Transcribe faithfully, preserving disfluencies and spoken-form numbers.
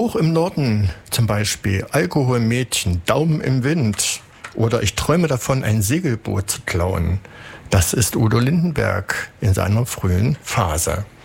Hoch im Norden zum Beispiel Alkoholmädchen, Daumen im Wind oder ich träume davon, ein Segelboot zu klauen. Das ist Udo Lindenberg in seiner frühen Phase.